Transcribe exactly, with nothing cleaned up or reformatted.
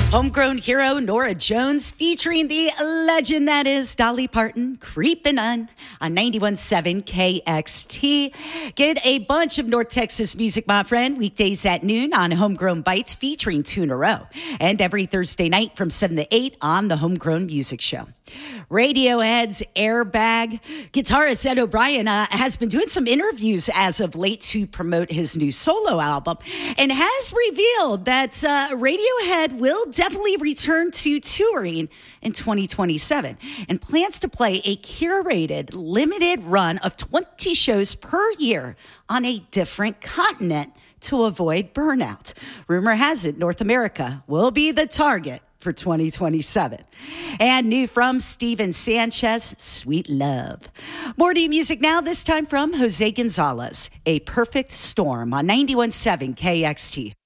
Homegrown hero Norah Jones featuring the legend that is Dolly Parton, Creepin' On on ninety-one point seven K X T. Get a bunch of North Texas music, my friend, weekdays at noon on Homegrown Bites featuring two in a row. And every Thursday night from seven to eight on the Homegrown Music Show. Radiohead's Airbag. Guitarist Ed O'Brien uh, has been doing some interviews as of late to promote his new solo album and has revealed that uh, Radiohead will definitely return to touring in twenty twenty-seven and plans to play a curated limited run of twenty shows per year on a different continent to avoid burnout. Rumor has it North America will be the target for twenty twenty-seven. And new from Steven Sanchez, Sweet Love. More new music now, this time from Jose Gonzalez, A Perfect Storm on ninety-one point seven K X T.